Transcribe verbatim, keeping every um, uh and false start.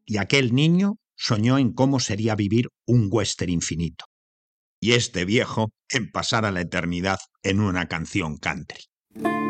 y aquel niño soñó en cómo sería vivir un western infinito. Y este viejo en pasar a la eternidad en una canción country.